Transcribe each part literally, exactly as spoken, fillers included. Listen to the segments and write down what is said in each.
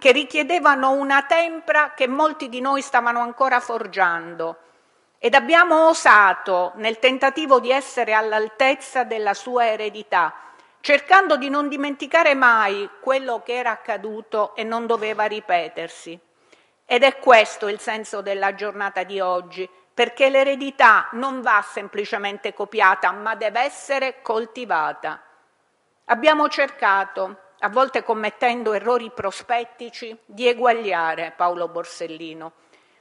che richiedevano una tempra che molti di noi stavano ancora forgiando. Ed abbiamo osato, nel tentativo di essere all'altezza della sua eredità, cercando di non dimenticare mai quello che era accaduto e non doveva ripetersi. Ed è questo il senso della giornata di oggi, perché l'eredità non va semplicemente copiata, ma deve essere coltivata. Abbiamo cercato, a volte commettendo errori prospettici, di eguagliare Paolo Borsellino.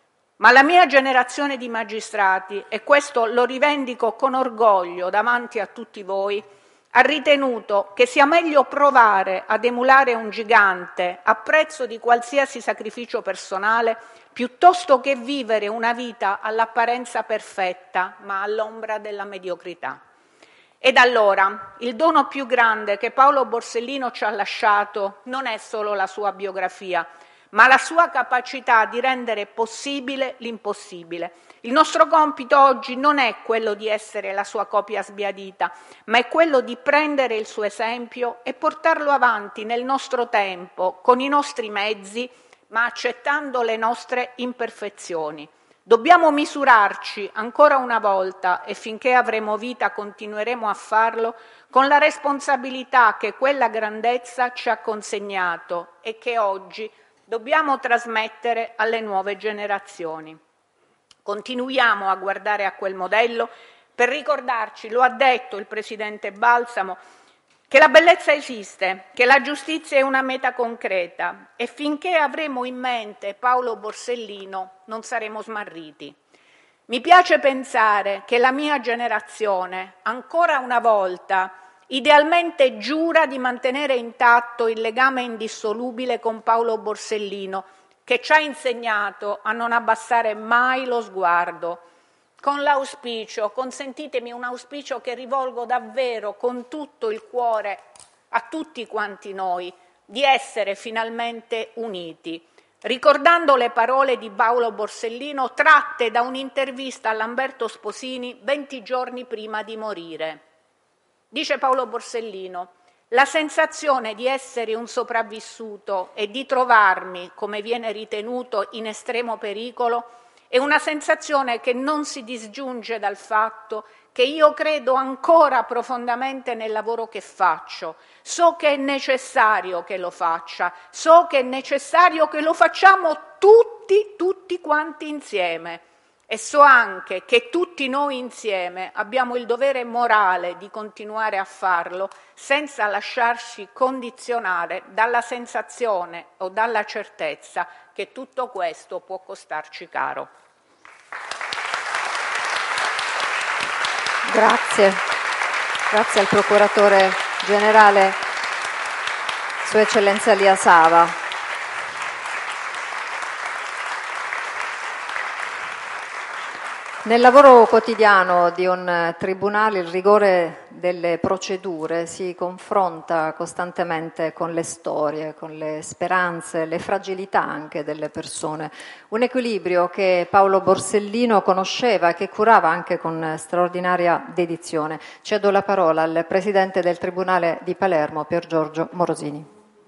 Ma la mia generazione di magistrati, e questo lo rivendico con orgoglio davanti a tutti voi, ha ritenuto che sia meglio provare ad emulare un gigante a prezzo di qualsiasi sacrificio personale, piuttosto che vivere una vita all'apparenza perfetta, ma all'ombra della mediocrità. Ed allora, il dono più grande che Paolo Borsellino ci ha lasciato non è solo la sua biografia, ma la sua capacità di rendere possibile l'impossibile. Il nostro compito oggi non è quello di essere la sua copia sbiadita, ma è quello di prendere il suo esempio e portarlo avanti nel nostro tempo, con i nostri mezzi, ma accettando le nostre imperfezioni. Dobbiamo misurarci ancora una volta, e finché avremo vita continueremo a farlo, con la responsabilità che quella grandezza ci ha consegnato e che oggi dobbiamo trasmettere alle nuove generazioni. Continuiamo a guardare a quel modello per ricordarci, lo ha detto il presidente Balsamo, che la bellezza esiste, che la giustizia è una meta concreta e finché avremo in mente Paolo Borsellino non saremo smarriti. Mi piace pensare che la mia generazione, ancora una volta, idealmente giura di mantenere intatto il legame indissolubile con Paolo Borsellino, che ci ha insegnato a non abbassare mai lo sguardo, con l'auspicio, consentitemi un auspicio che rivolgo davvero con tutto il cuore a tutti quanti noi, di essere finalmente uniti, ricordando le parole di Paolo Borsellino tratte da un'intervista a Lamberto Sposini venti giorni prima di morire. Dice Paolo Borsellino: la sensazione di essere un sopravvissuto e di trovarmi, come viene ritenuto, in estremo pericolo è una sensazione che non si disgiunge dal fatto che io credo ancora profondamente nel lavoro che faccio. So che è necessario che lo faccia, so che è necessario che lo facciamo tutti, tutti quanti insieme. E so anche che tutti noi insieme abbiamo il dovere morale di continuare a farlo senza lasciarci condizionare dalla sensazione o dalla certezza che tutto questo può costarci caro. Grazie. Grazie al Procuratore Generale, Sua Eccellenza Lia Sava. Nel lavoro quotidiano di un tribunale il rigore delle procedure si confronta costantemente con le storie, con le speranze, le fragilità anche delle persone. Un equilibrio che Paolo Borsellino conosceva e che curava anche con straordinaria dedizione. Cedo la parola al Presidente del Tribunale di Palermo, Pier Giorgio Morosini.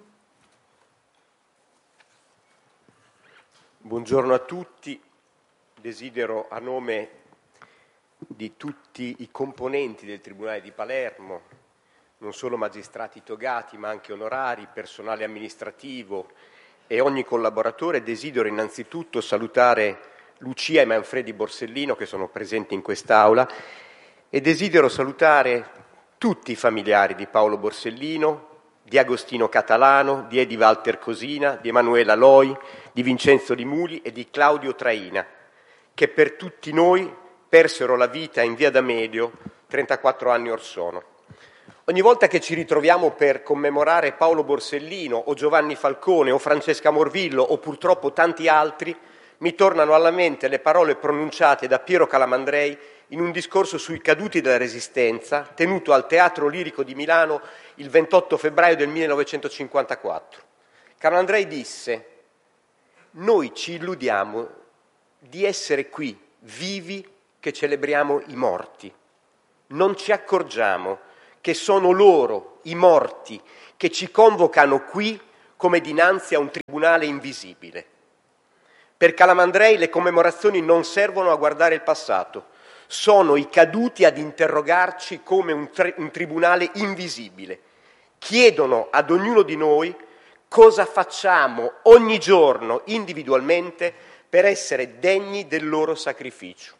Buongiorno a tutti. Desidero, a nome di tutti i componenti del Tribunale di Palermo, non solo magistrati togati ma anche onorari, personale amministrativo e ogni collaboratore, desidero innanzitutto salutare Lucia e Manfredi Borsellino che sono presenti in quest'Aula e desidero salutare tutti i familiari di Paolo Borsellino, di Agostino Catalano, di Edi Walter Cosina, di Emanuela Loi, di Vincenzo Limuli e di Claudio Traina, che per tutti noi persero la vita in via D'Amelio trentaquattro anni or sono. Ogni volta che ci ritroviamo per commemorare Paolo Borsellino o Giovanni Falcone o Francesca Morvillo o purtroppo tanti altri, mi tornano alla mente le parole pronunciate da Piero Calamandrei in un discorso sui caduti della Resistenza tenuto al Teatro Lirico di Milano il ventotto febbraio del millenovecentocinquantaquattro. Calamandrei disse: «Noi ci illudiamo di essere qui, vivi, che celebriamo i morti. Non ci accorgiamo che sono loro, i morti, che ci convocano qui come dinanzi a un tribunale invisibile. Per Calamandrei le commemorazioni non servono a guardare il passato, sono i caduti ad interrogarci come un, tri- un tribunale invisibile. Chiedono ad ognuno di noi cosa facciamo ogni giorno individualmente per essere degni del loro sacrificio.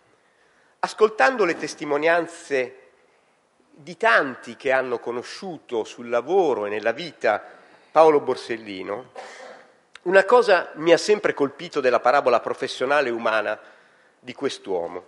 Ascoltando le testimonianze di tanti che hanno conosciuto sul lavoro e nella vita Paolo Borsellino, una cosa mi ha sempre colpito della parabola professionale e umana di quest'uomo: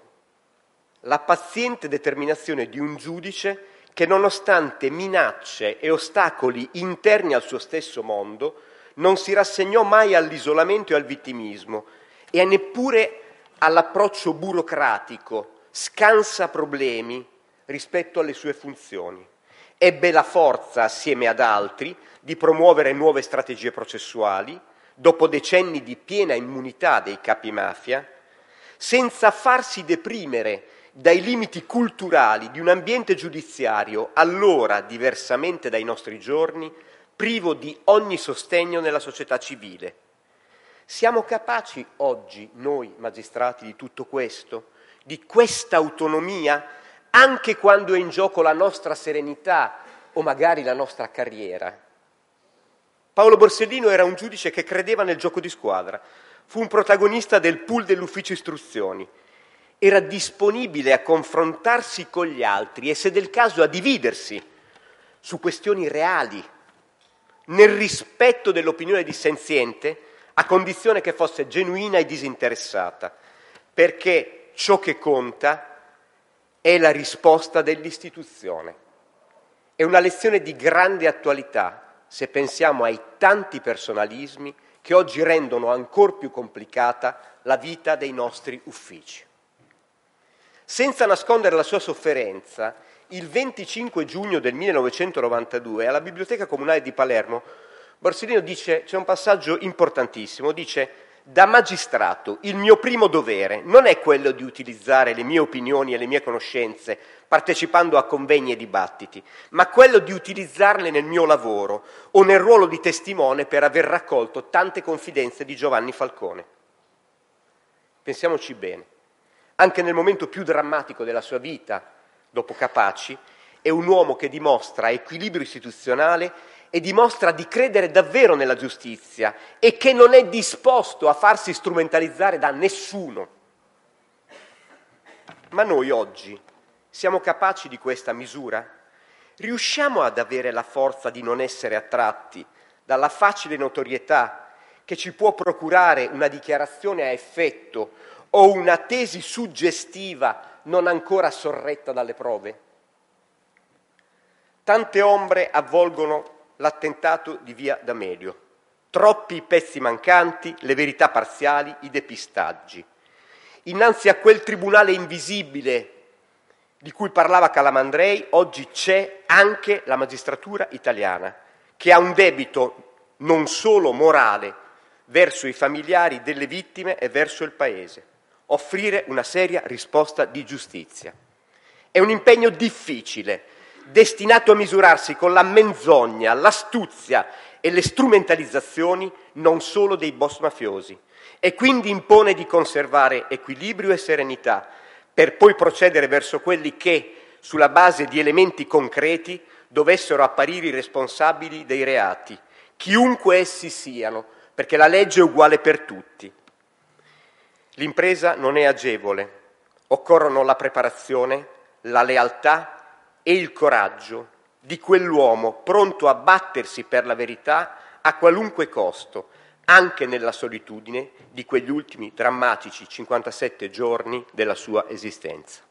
la paziente determinazione di un giudice che, nonostante minacce e ostacoli interni al suo stesso mondo, non si rassegnò mai all'isolamento e al vittimismo e neppure all'approccio burocratico, scansa problemi rispetto alle sue funzioni. Ebbe la forza, assieme ad altri, di promuovere nuove strategie processuali, dopo decenni di piena immunità dei capi mafia, senza farsi deprimere dai limiti culturali di un ambiente giudiziario allora, diversamente dai nostri giorni, privo di ogni sostegno nella società civile. Siamo capaci oggi, noi magistrati, di tutto questo? Di questa autonomia, anche quando è in gioco la nostra serenità o magari la nostra carriera? Paolo Borsellino era un giudice che credeva nel gioco di squadra, fu un protagonista del pool dell'ufficio istruzioni, era disponibile a confrontarsi con gli altri e, se del caso, a dividersi su questioni reali, nel rispetto dell'opinione dissenziente, a condizione che fosse genuina e disinteressata, perché ciò che conta è la risposta dell'istituzione. È una lezione di grande attualità se pensiamo ai tanti personalismi che oggi rendono ancor più complicata la vita dei nostri uffici. Senza nascondere la sua sofferenza, il venticinque giugno del millenovecentonovantadue alla Biblioteca Comunale di Palermo Borsellino dice, c'è un passaggio importantissimo, dice: da magistrato il mio primo dovere non è quello di utilizzare le mie opinioni e le mie conoscenze partecipando a convegni e dibattiti, ma quello di utilizzarle nel mio lavoro o nel ruolo di testimone per aver raccolto tante confidenze di Giovanni Falcone. Pensiamoci bene, anche nel momento più drammatico della sua vita, dopo Capaci, è un uomo che dimostra equilibrio istituzionale e dimostra di credere davvero nella giustizia e che non è disposto a farsi strumentalizzare da nessuno. Ma noi oggi siamo capaci di questa misura? Riusciamo ad avere la forza di non essere attratti dalla facile notorietà che ci può procurare una dichiarazione a effetto o una tesi suggestiva non ancora sorretta dalle prove? Tante ombre avvolgono l'attentato di via D'Amelio, troppi i pezzi mancanti, le verità parziali, i depistaggi. Innanzi a quel tribunale invisibile di cui parlava Calamandrei, oggi c'è anche la magistratura italiana, che ha un debito non solo morale verso i familiari delle vittime e verso il Paese: offrire una seria risposta di giustizia. È un impegno difficile, destinato a misurarsi con la menzogna, l'astuzia e le strumentalizzazioni non solo dei boss mafiosi, e quindi impone di conservare equilibrio e serenità per poi procedere verso quelli che, sulla base di elementi concreti, dovessero apparire i responsabili dei reati, chiunque essi siano, perché la legge è uguale per tutti. L'impresa non è agevole, occorrono la preparazione, la lealtà e il coraggio di quell'uomo pronto a battersi per la verità a qualunque costo, anche nella solitudine di quegli ultimi drammatici cinquantasette giorni della sua esistenza.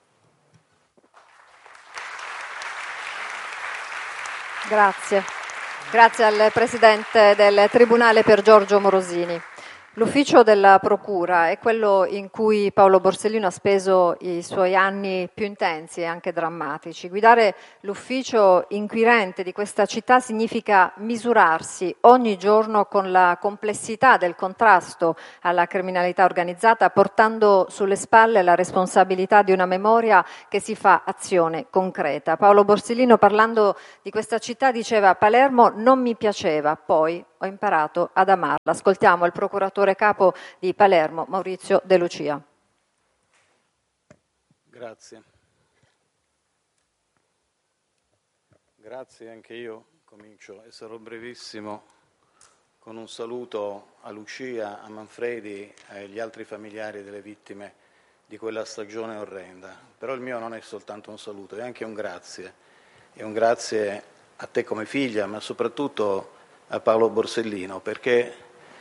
Grazie. Grazie al Presidente del Tribunale Pier Giorgio Morosini. L'ufficio della Procura è quello in cui Paolo Borsellino ha speso i suoi anni più intensi e anche drammatici. Guidare l'ufficio inquirente di questa città significa misurarsi ogni giorno con la complessità del contrasto alla criminalità organizzata, portando sulle spalle la responsabilità di una memoria che si fa azione concreta. Paolo Borsellino, parlando di questa città, diceva: Palermo non mi piaceva, poi ho imparato ad amarla. Ascoltiamo il procuratore capo di Palermo, Maurizio De Lucia. Grazie. Grazie, anche io comincio e sarò brevissimo con un saluto a Lucia, a Manfredi e agli altri familiari delle vittime di quella stagione orrenda. Però il mio non è soltanto un saluto, è anche un grazie. È un grazie a te come figlia, ma soprattutto a Paolo Borsellino, perché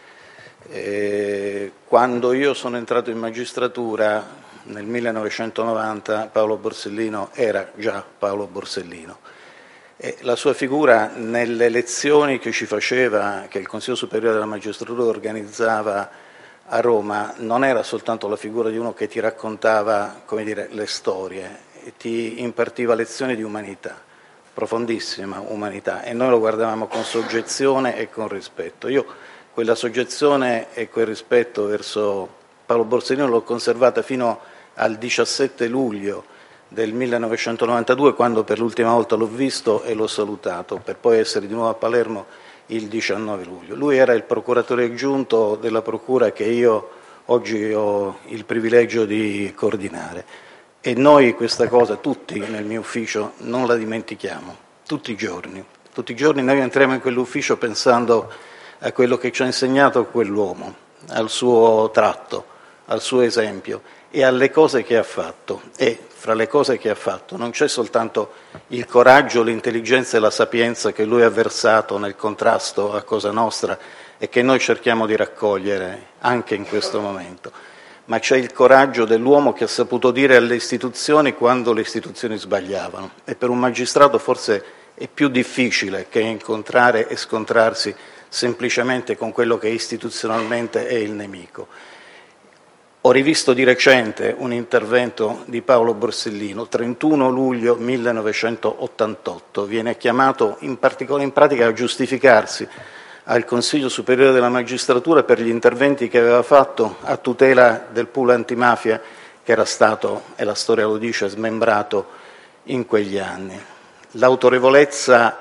eh, quando io sono entrato in magistratura nel millenovecentonovanta Paolo Borsellino era già Paolo Borsellino e la sua figura nelle lezioni che ci faceva, che il Consiglio Superiore della Magistratura organizzava a Roma, non era soltanto la figura di uno che ti raccontava, come dire, le storie, e ti impartiva lezioni di umanità, profondissima umanità, e noi lo guardavamo con soggezione e con rispetto. Io quella soggezione e quel rispetto verso Paolo Borsellino l'ho conservata fino al diciassette luglio del millenovecentonovantadue, quando per l'ultima volta l'ho visto e l'ho salutato, per poi essere di nuovo a Palermo il diciannove luglio. Lui era il procuratore aggiunto della procura che io oggi ho il privilegio di coordinare e noi questa cosa, tutti nel mio ufficio, non la dimentichiamo, tutti i giorni. Tutti i giorni noi entriamo in quell'ufficio pensando a quello che ci ha insegnato quell'uomo, al suo tratto, al suo esempio e alle cose che ha fatto. E fra le cose che ha fatto non c'è soltanto il coraggio, l'intelligenza e la sapienza che lui ha versato nel contrasto a Cosa Nostra e che noi cerchiamo di raccogliere anche in questo momento, ma c'è il coraggio dell'uomo che ha saputo dire alle istituzioni quando le istituzioni sbagliavano, e per un magistrato forse è più difficile che incontrare e scontrarsi semplicemente con quello che istituzionalmente è il nemico. Ho rivisto di recente un intervento di Paolo Borsellino, trentuno luglio millenovecentottantotto, viene chiamato in, particolare, in pratica a giustificarsi al Consiglio Superiore della Magistratura per gli interventi che aveva fatto a tutela del pool antimafia che era stato, e la storia lo dice, smembrato in quegli anni. L'autorevolezza,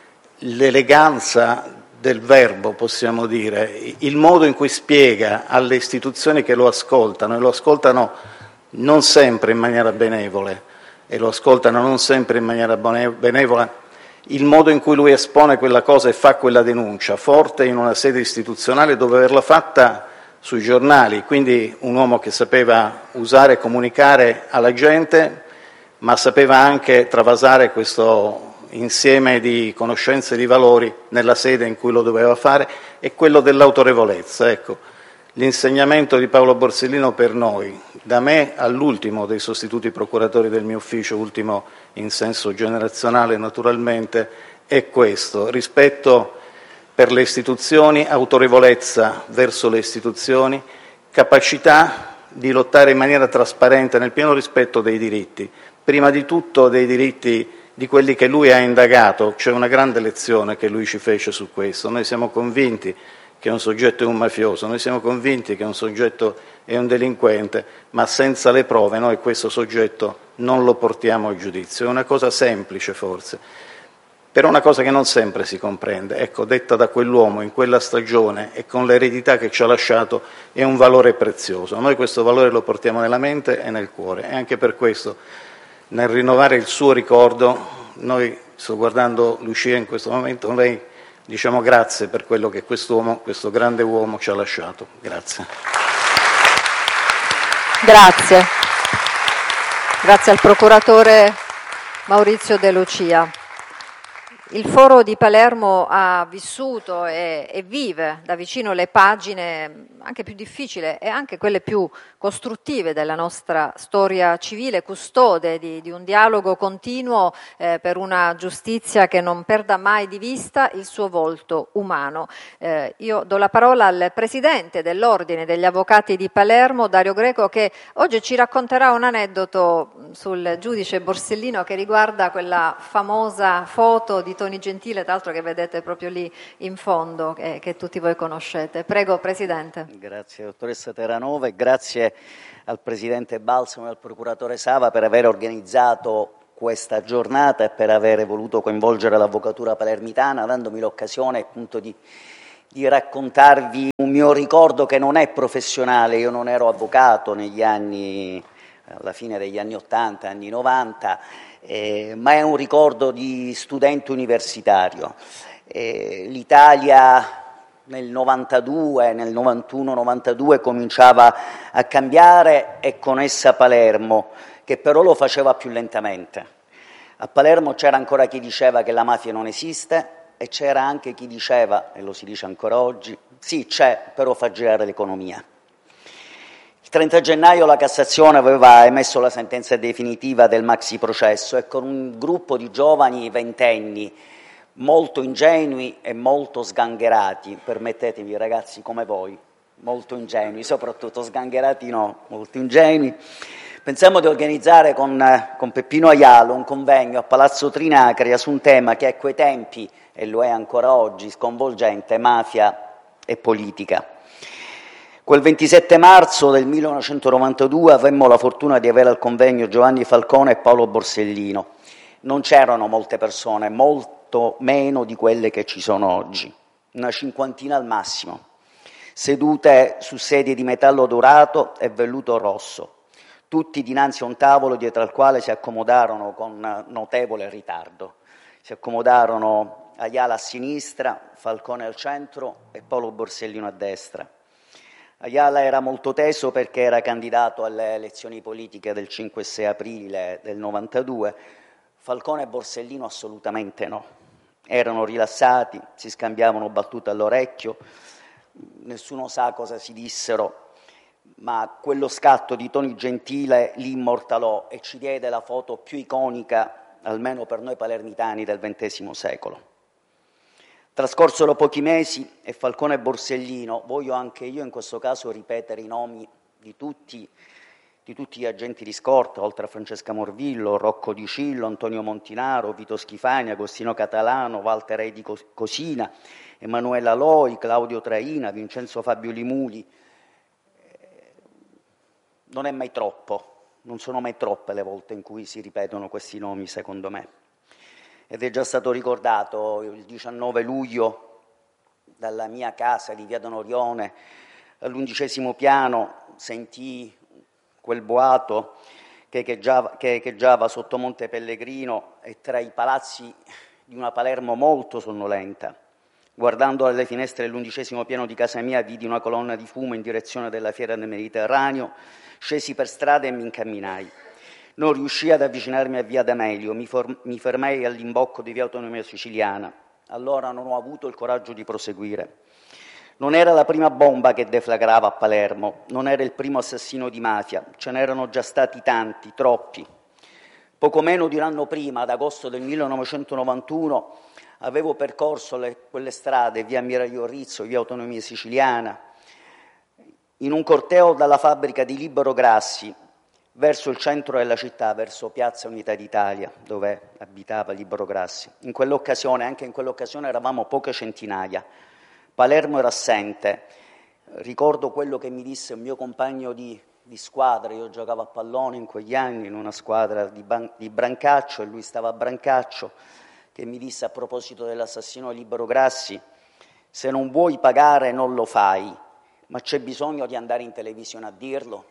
l'eleganza del verbo, possiamo dire, il modo in cui spiega alle istituzioni che lo ascoltano, e lo ascoltano non sempre in maniera benevole, e lo ascoltano non sempre in maniera benevola, il modo in cui lui espone quella cosa e fa quella denuncia, forte in una sede istituzionale, dove averla fatta sui giornali, quindi un uomo che sapeva usare e comunicare alla gente, ma sapeva anche travasare questo insieme di conoscenze e di valori nella sede in cui lo doveva fare, e quello dell'autorevolezza. Ecco, l'insegnamento di Paolo Borsellino per noi, da me all'ultimo dei sostituti procuratori del mio ufficio, ultimo in senso generazionale naturalmente, è questo: rispetto per le istituzioni, autorevolezza verso le istituzioni, capacità di lottare in maniera trasparente nel pieno rispetto dei diritti, prima di tutto dei diritti di quelli che lui ha indagato. C'è una grande lezione che lui ci fece su questo. Noi siamo convinti che un soggetto è un mafioso, noi siamo convinti che un soggetto è un delinquente, ma senza le prove noi questo soggetto non lo portiamo a giudizio. È una cosa semplice forse, però una cosa che non sempre si comprende. Ecco, detta da quell'uomo in quella stagione e con l'eredità che ci ha lasciato, è un valore prezioso. Noi questo valore lo portiamo nella mente e nel cuore, e anche per questo, nel rinnovare il suo ricordo, noi, sto guardando Lucia in questo momento, lei diciamo grazie per quello che quest'uomo, questo grande uomo ci ha lasciato. Grazie. Grazie. Grazie al procuratore Maurizio De Lucia. Il Foro di Palermo ha vissuto e, e vive da vicino le pagine anche più difficili e anche quelle più costruttive della nostra storia civile, custode di, di un dialogo continuo eh, per una giustizia che non perda mai di vista il suo volto umano. Eh, io do la parola al presidente dell'Ordine degli Avvocati di Palermo, Dario Greco, che oggi ci racconterà un aneddoto sul giudice Borsellino che riguarda quella famosa foto di Toni Gentile, tra l'altro che vedete proprio lì in fondo, che, che tutti voi conoscete. Prego, Presidente. Grazie, dottoressa Terranova, e grazie al Presidente Balsamo e al Procuratore Sava per aver organizzato questa giornata e per aver voluto coinvolgere l'Avvocatura palermitana, dandomi l'occasione appunto di di raccontarvi un mio ricordo che non è professionale. Io non ero avvocato negli anni, alla fine degli anni ottanta, anni novanta, eh, ma è un ricordo di studente universitario. Eh, L'Italia nel novantadue, nel novantuno novantadue cominciava a cambiare, e con essa Palermo, che però lo faceva più lentamente. A Palermo c'era ancora chi diceva che la mafia non esiste, e c'era anche chi diceva, e lo si dice ancora oggi, sì, c'è, però fa girare l'economia. Il trenta gennaio la Cassazione aveva emesso la sentenza definitiva del maxi processo, e con un gruppo di giovani ventenni molto ingenui e molto sgangherati, permettetemi ragazzi come voi, molto ingenui, soprattutto sgangherati no, molto ingenui, pensiamo di organizzare con, con Peppino Aialo un convegno a Palazzo Trinacria su un tema che a quei tempi, e lo è ancora oggi, sconvolgente: mafia e politica. Quel ventisette marzo del millenovecentonovantadue avemmo la fortuna di avere al convegno Giovanni Falcone e Paolo Borsellino. Non c'erano molte persone, molto meno di quelle che ci sono oggi, una cinquantina al massimo, sedute su sedie di metallo dorato e velluto rosso, tutti dinanzi a un tavolo dietro al quale si accomodarono con notevole ritardo. Si accomodarono Aiala a sinistra, Falcone al centro e Paolo Borsellino a destra. Aiala era molto teso perché era candidato alle elezioni politiche del cinque e sei aprile del novantadue, Falcone e Borsellino assolutamente no. Erano rilassati, si scambiavano battute all'orecchio, nessuno sa cosa si dissero, ma quello scatto di Toni Gentile li immortalò e ci diede la foto più iconica, almeno per noi palermitani, del ventesimo secolo. Trascorsero pochi mesi e Falcone e Borsellino, voglio anche io in questo caso ripetere i nomi di tutti, di tutti gli agenti di scorta, oltre a Francesca Morvillo, Rocco Di Cillo, Antonio Montinaro, Vito Schifani, Agostino Catalano, Walter Edi Cosina, Emanuela Loi, Claudio Traina, Vincenzo Fabio Limuli. Non è mai troppo, non sono mai troppe le volte in cui si ripetono questi nomi, secondo me. Ed è già stato ricordato, il diciannove luglio, dalla mia casa di Via Donorione, all'undicesimo piano, sentii quel boato che echeggiava, che echeggiava sotto Monte Pellegrino e tra i palazzi di una Palermo molto sonnolenta. Guardando dalle finestre dell'undicesimo piano di casa mia, vidi una colonna di fumo in direzione della Fiera del Mediterraneo, scesi per strada e mi incamminai. Non riuscii ad avvicinarmi a Via D'Amelio, mi, for- mi fermai all'imbocco di Via Autonomia Siciliana. Allora non ho avuto il coraggio di proseguire. Non era la prima bomba che deflagrava a Palermo, non era il primo assassino di mafia, ce n'erano già stati tanti, troppi. Poco meno di un anno prima, ad agosto del millenovecentonovantuno, avevo percorso le, quelle strade, Via Miraglio Rizzo, Via Autonomia Siciliana, in un corteo dalla fabbrica di Libero Grassi, verso il centro della città, verso Piazza Unità d'Italia, dove abitava Libero Grassi. In quell'occasione, anche in quell'occasione, eravamo poche centinaia. Palermo era assente. Ricordo quello che mi disse un mio compagno di, di squadra. Io giocavo a pallone in quegli anni, in una squadra di, ban- di Brancaccio, e lui stava a Brancaccio, che mi disse a proposito dell'assassino Libero Grassi: se non vuoi pagare non lo fai, ma c'è bisogno di andare in televisione a dirlo.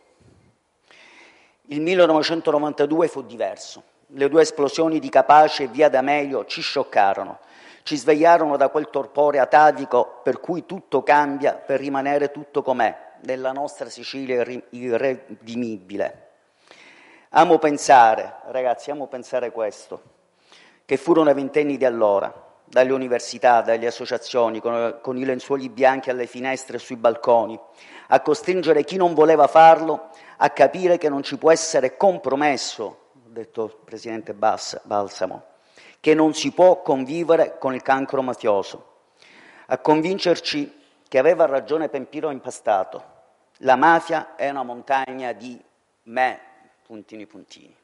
Il millenovecentonovantadue fu diverso. Le due esplosioni di Capace e Via D'Amelio ci scioccarono, ci svegliarono da quel torpore atavico per cui tutto cambia per rimanere tutto com'è, nella nostra Sicilia irredimibile. Amo pensare, ragazzi, amo pensare questo, che furono i ventenni di allora, dalle università, dalle associazioni, con, con i lenzuoli bianchi alle finestre e sui balconi, a costringere chi non voleva farlo a capire che non ci può essere compromesso, ha detto il presidente Balsamo, che non si può convivere con il cancro mafioso, a convincerci che aveva ragione Pempino Impastato: la mafia è una montagna di me, puntini puntini.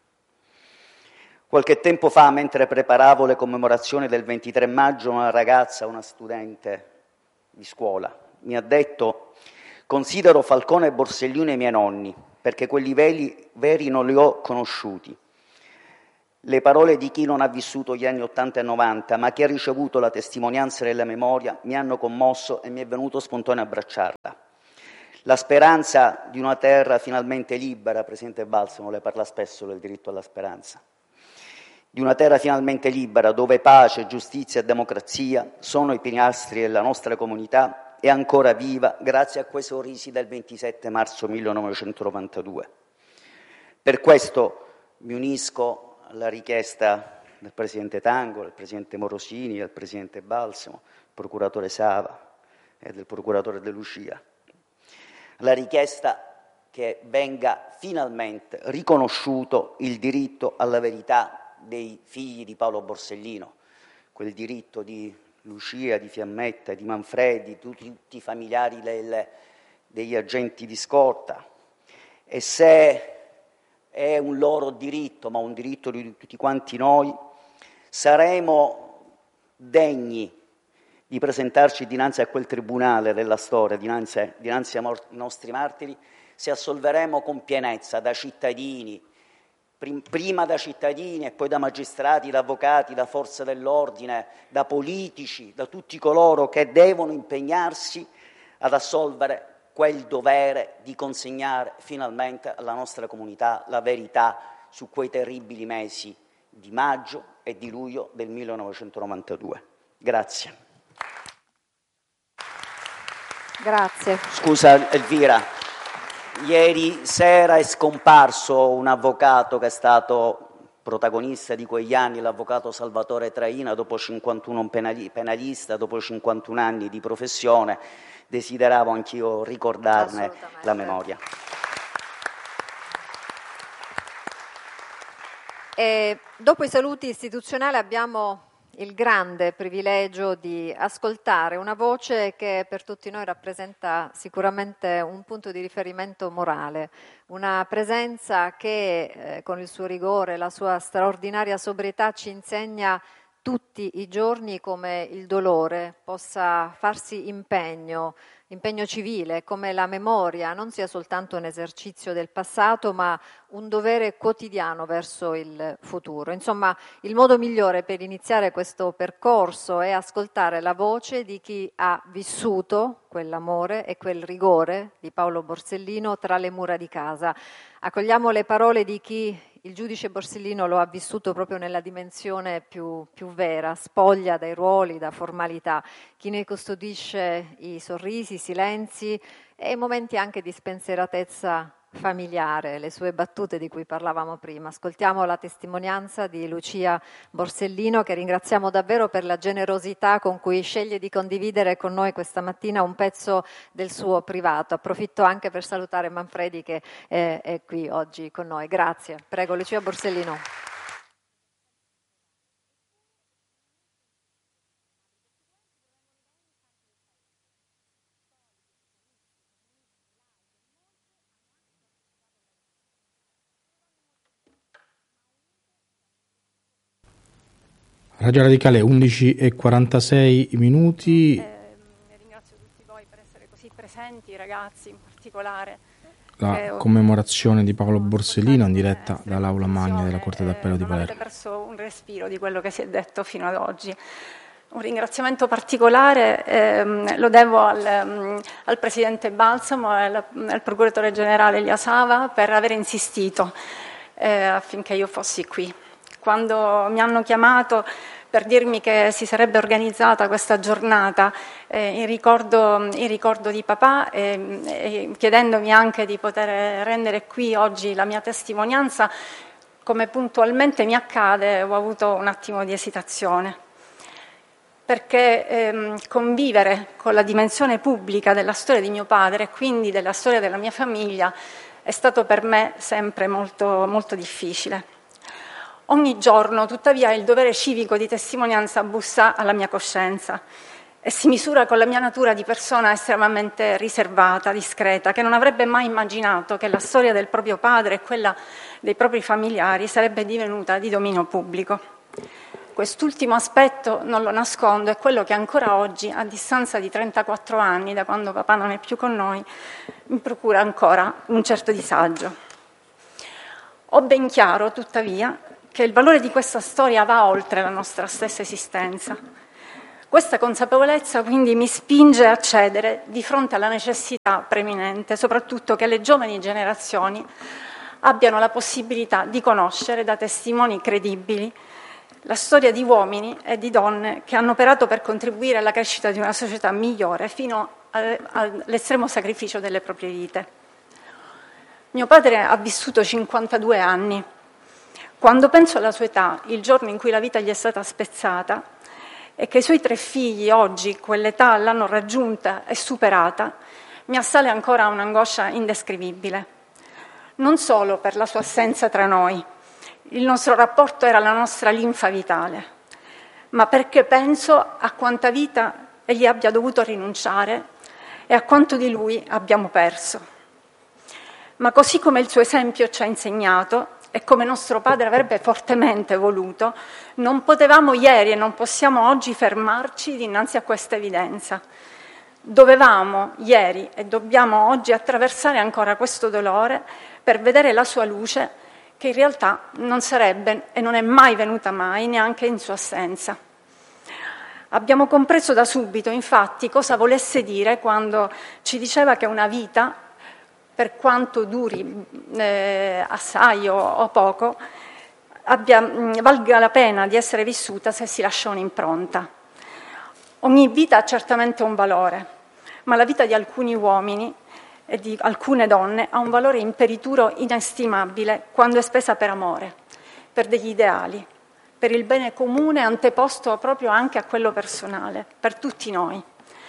Qualche tempo fa, mentre preparavo le commemorazioni del ventitré maggio, una ragazza, una studente di scuola, mi ha detto: considero Falcone e Borsellino i miei nonni, perché quelli veri, veri non li ho conosciuti. Le parole di chi non ha vissuto gli anni ottanta e novanta, ma che ha ricevuto la testimonianza della memoria, mi hanno commosso e mi è venuto spontaneo abbracciarla. La speranza di una terra finalmente libera, Presidente Balsamo, le parla spesso del diritto alla speranza, di una terra finalmente libera dove pace, giustizia e democrazia sono i pilastri della nostra comunità, è ancora viva grazie a quei sorrisi del ventisette marzo millenovecentonovantadue. Per questo mi unisco alla richiesta del Presidente Tango, del Presidente Morosini, del Presidente Balsamo, del Procuratore Sava e del Procuratore De Lucia. La richiesta che venga finalmente riconosciuto il diritto alla verità dei figli di Paolo Borsellino, quel diritto di Lucia, di Fiammetta, di Manfredi, di tutti, tutti i familiari del, degli agenti di scorta. E se è un loro diritto, ma un diritto di tutti quanti noi, saremo degni di presentarci dinanzi a quel tribunale della storia, dinanzi, dinanzi ai nostri martiri, se assolveremo con pienezza da cittadini, prim, prima da cittadini e poi da magistrati, da avvocati, da forze dell'ordine, da politici, da tutti coloro che devono impegnarsi ad assolvere quel dovere di consegnare finalmente alla nostra comunità la verità su quei terribili mesi di maggio e di luglio del millenovecentonovantadue. Grazie. Grazie. Scusa Elvira, ieri sera è scomparso un avvocato che è stato protagonista di quegli anni, l'avvocato Salvatore Traina, dopo cinquantuno penali, penalista, dopo cinquantuno anni di professione. Desideravo anch'io ricordarne la memoria. E dopo i saluti istituzionali abbiamo il grande privilegio di ascoltare una voce che per tutti noi rappresenta sicuramente un punto di riferimento morale, una presenza che eh, con il suo rigore, la sua straordinaria sobrietà ci insegna tutti i giorni come il dolore possa farsi impegno, impegno civile, come la memoria non sia soltanto un esercizio del passato, ma un dovere quotidiano verso il futuro. Insomma, il modo migliore per iniziare questo percorso è ascoltare la voce di chi ha vissuto quell'amore e quel rigore di Paolo Borsellino tra le mura di casa. Accogliamo le parole di chi il giudice Borsellino lo ha vissuto proprio nella dimensione più, più vera, spoglia dai ruoli, da formalità, chi ne custodisce i sorrisi, i silenzi e momenti anche di spensieratezza familiare, le sue battute di cui parlavamo prima. Ascoltiamo la testimonianza di Lucia Borsellino, che ringraziamo davvero per la generosità con cui sceglie di condividere con noi questa mattina un pezzo del suo privato. Approfitto anche per salutare Manfredi che è, è qui oggi con noi. Grazie. Prego, Lucia Borsellino. Radio Radicale undici e quarantasei minuti. Eh, ringrazio tutti voi per essere così presenti, ragazzi in particolare. La eh, commemorazione di Paolo Borsellino in diretta dall'Aula Magna della Corte d'Appello di Palermo. Avete perso un respiro di quello che si è detto fino ad oggi. Un ringraziamento particolare ehm, lo devo al, um, al Presidente Balsamo e al, al Procuratore Generale Elia Sava per aver insistito eh, affinché io fossi qui. Quando mi hanno chiamato per dirmi che si sarebbe organizzata questa giornata eh, in, ricordo, in ricordo di papà e, e chiedendomi anche di poter rendere qui oggi la mia testimonianza, come puntualmente mi accade, ho avuto un attimo di esitazione, perché ehm, convivere con la dimensione pubblica della storia di mio padre e quindi della storia della mia famiglia è stato per me sempre molto, molto difficile. Ogni giorno, tuttavia, il dovere civico di testimonianza bussa alla mia coscienza e si misura con la mia natura di persona estremamente riservata, discreta, che non avrebbe mai immaginato che la storia del proprio padre e quella dei propri familiari sarebbe divenuta di dominio pubblico. Quest'ultimo aspetto, non lo nascondo, è quello che ancora oggi, a distanza di trentaquattro anni, da quando papà non è più con noi, mi procura ancora un certo disagio. Ho ben chiaro, tuttavia, che il valore di questa storia va oltre la nostra stessa esistenza. Questa consapevolezza quindi mi spinge a cedere di fronte alla necessità preminente, soprattutto che le giovani generazioni abbiano la possibilità di conoscere da testimoni credibili la storia di uomini e di donne che hanno operato per contribuire alla crescita di una società migliore fino all'estremo sacrificio delle proprie vite. Mio padre ha vissuto cinquantadue anni. Quando penso alla sua età, il giorno in cui la vita gli è stata spezzata, e che i suoi tre figli oggi quell'età l'hanno raggiunta e superata, mi assale ancora un'angoscia indescrivibile. Non solo per la sua assenza tra noi, il nostro rapporto era la nostra linfa vitale, ma perché penso a quanta vita egli abbia dovuto rinunciare e a quanto di lui abbiamo perso. Ma così come il suo esempio ci ha insegnato, e come nostro padre avrebbe fortemente voluto, non potevamo ieri e non possiamo oggi fermarci dinanzi a questa evidenza. Dovevamo ieri e dobbiamo oggi attraversare ancora questo dolore per vedere la sua luce, che in realtà non sarebbe e non è mai venuta mai, neanche in sua assenza. Abbiamo compreso da subito, infatti, cosa volesse dire quando ci diceva che una vita, per quanto duri eh, assai o, o poco, abbia, mh, valga la pena di essere vissuta se si lascia un'impronta. Ogni vita ha certamente un valore, ma la vita di alcuni uomini e di alcune donne ha un valore imperituro inestimabile quando è spesa per amore, per degli ideali, per il bene comune anteposto proprio anche a quello personale, per tutti noi.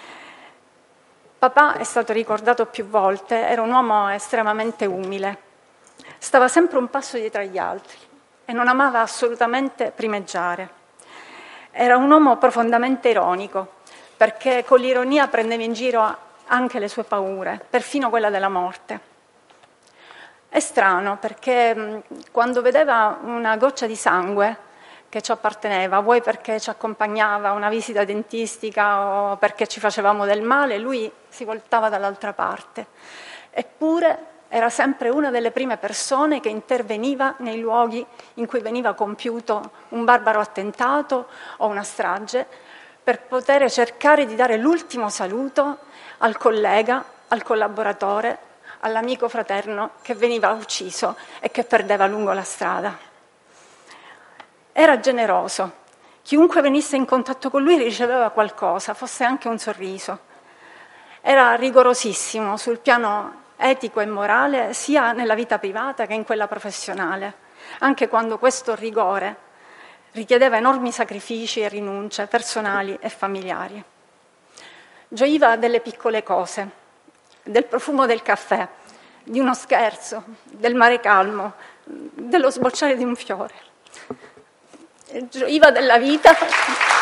Papà, è stato ricordato più volte, era un uomo estremamente umile, stava sempre un passo dietro agli altri e non amava assolutamente primeggiare. Era un uomo profondamente ironico, perché con l'ironia prendeva in giro anche le sue paure, perfino quella della morte. È strano perché quando vedeva una goccia di sangue che ci apparteneva, vuoi perché ci accompagnava a una visita dentistica o perché ci facevamo del male, lui si voltava dall'altra parte. Eppure era sempre una delle prime persone che interveniva nei luoghi in cui veniva compiuto un barbaro attentato o una strage, per poter cercare di dare l'ultimo saluto al collega, al collaboratore, all'amico fraterno che veniva ucciso e che perdeva lungo la strada. Era generoso. Chiunque venisse in contatto con lui riceveva qualcosa, fosse anche un sorriso. Era rigorosissimo sul piano etico e morale, sia nella vita privata che in quella professionale, anche quando questo rigore richiedeva enormi sacrifici e rinunce personali e familiari. Gioiva delle piccole cose, del profumo del caffè, di uno scherzo, del mare calmo, dello sbocciare di un fiore. Gioiva della vita